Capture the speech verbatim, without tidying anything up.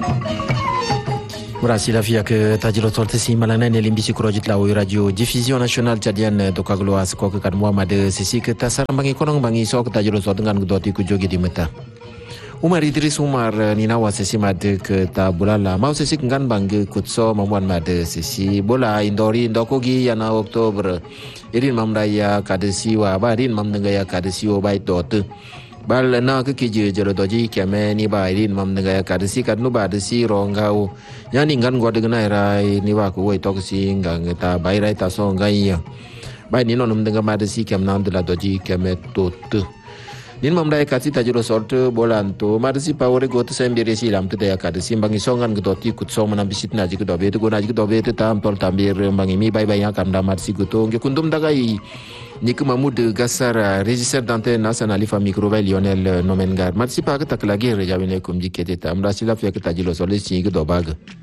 Merci la fille que tajilo sorte si malana ne limbisi kurojit la radio diffusion nationale tchadienne to kaglo as ko kan Muhammad sisi ke tasar bangi konong bangi sok tajilo sorte dengan doti ku jogi di meta Umar Idris Umar nina wa sisi mad ke tabulala mau sisi kan bangi kutso mamuan mad sisi bola indori ndokogi yana Oktober irin mamraya kadesi wa barin mamnengaya kadesi o bait dot bal na ke kije jero doji keme ni ba irin mam nega kadesi kadnu ba desi rongau yani ngan gwa de na rai ni wa ku wai tok si ngang ta bai rai ta so ngai ya bai ni no num nega ma desi kem nam de la doji keme tot nin mam dai kasi ta jero sort bolanto ma desi pawre got sembere si lam te ya kadesi bangi songan gdoti kutso manam bisit na ji gdo be to gona ji gdo be te tam tol tambir bangi mi bai bai ya kan da mat si guto nge kundum dagai Nik Mahmoud Gassar, régisseur d'antenne nationale fa microvel Lionel Nomengar. Merci pas que ta claguer, j'avais comme dit que t'étais. Amrasila fait que t'as dit le soleil si que d'obag.